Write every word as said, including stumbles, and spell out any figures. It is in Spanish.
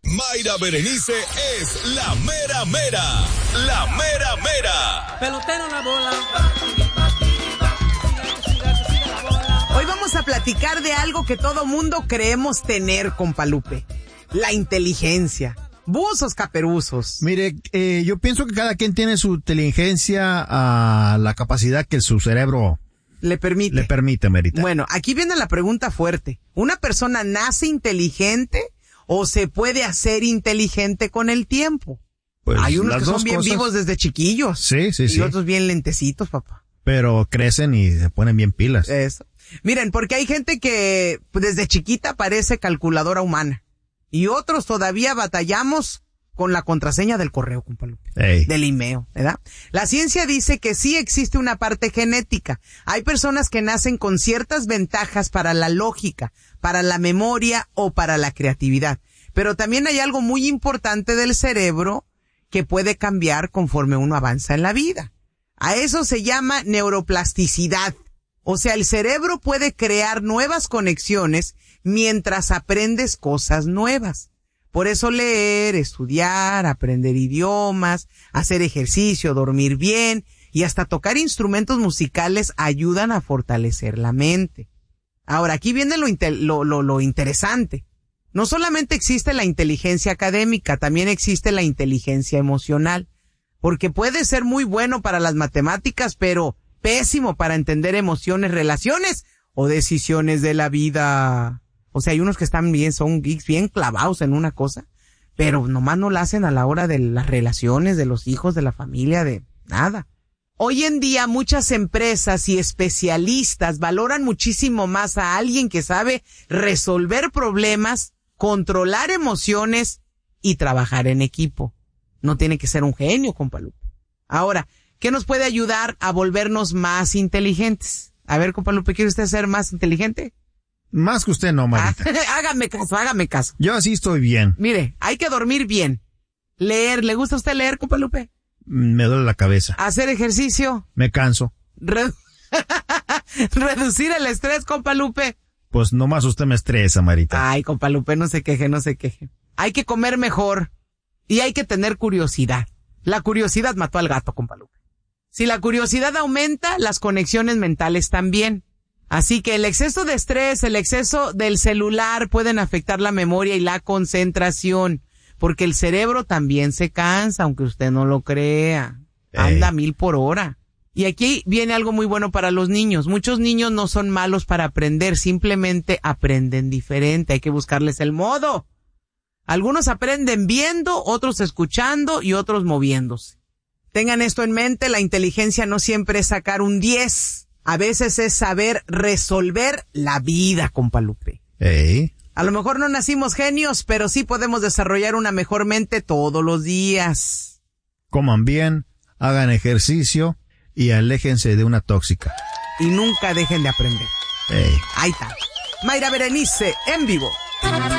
Mayra Berenice es la mera mera. La mera mera. Pelotero la bola. Hoy vamos a platicar de algo que todo mundo creemos tener, compa Lupe. La inteligencia. Buzos caperuzos. Mire, eh, yo pienso que cada quien tiene su inteligencia a la capacidad que su cerebro le permite. Le permite, Merita. Bueno, aquí viene la pregunta fuerte. ¿Una persona nace inteligente o se puede hacer inteligente con el tiempo? Pues hay unos que son bien cosas... vivos desde chiquillos. Sí, sí, y sí. Y otros bien lentecitos, papá. Pero crecen y se ponen bien pilas. Eso. Miren, porque hay gente que desde chiquita parece calculadora humana. Y otros todavía batallamos con la contraseña del correo, compa Lupe. Ey. Del email, ¿verdad? La ciencia dice que sí existe una parte genética. Hay personas que nacen con ciertas ventajas para la lógica, para la memoria o para la creatividad. Pero también hay algo muy importante del cerebro que puede cambiar conforme uno avanza en la vida. A eso se llama neuroplasticidad. O sea, el cerebro puede crear nuevas conexiones mientras aprendes cosas nuevas. Por eso leer, estudiar, aprender idiomas, hacer ejercicio, dormir bien y hasta tocar instrumentos musicales ayudan a fortalecer la mente. Ahora, aquí viene lo, lo, lo, lo interesante. No solamente existe la inteligencia académica, también existe la inteligencia emocional. Porque puede ser muy bueno para las matemáticas, pero pésimo para entender emociones, relaciones o decisiones de la vida. O sea, hay unos que están bien, son geeks bien clavados en una cosa, pero nomás no la hacen a la hora de las relaciones, de los hijos, de la familia, de nada. Hoy en día muchas empresas y especialistas valoran muchísimo más a alguien que sabe resolver problemas, controlar emociones y trabajar en equipo. No tiene que ser un genio, compa Lupe. Ahora, ¿qué nos puede ayudar a volvernos más inteligentes? A ver, compa Lupe, ¿quiere usted ser más inteligente? Más que usted no, Marita. Ah, hágame caso, hágame caso. Yo así estoy bien. Mire, hay que dormir bien. Leer, ¿le gusta a usted leer, compa Lupe? Me duele la cabeza. Hacer ejercicio. Me canso. Redu- Reducir el estrés, compa Lupe. Pues nomás usted me estresa, Marita. Ay, compa Lupe, no se queje, no se queje. Hay que comer mejor. Y hay que tener curiosidad. La curiosidad mató al gato, compa Lupe. Si la curiosidad aumenta, las conexiones mentales también. Así que el exceso de estrés, el exceso del celular pueden afectar la memoria y la concentración. Porque el cerebro también se cansa, aunque usted no lo crea. Anda a mil por hora. Y aquí viene algo muy bueno para los niños. Muchos niños no son malos para aprender, simplemente aprenden diferente. Hay que buscarles el modo. Algunos aprenden viendo, otros escuchando y otros moviéndose. Tengan esto en mente, la inteligencia no siempre es sacar un diez. A veces es saber resolver la vida, compa Lupe. Ey. A lo mejor no nacimos genios, pero sí podemos desarrollar una mejor mente todos los días. Coman bien, hagan ejercicio y aléjense de una tóxica. Y nunca dejen de aprender. Ey. Ahí está. Mayra Berenice, en vivo.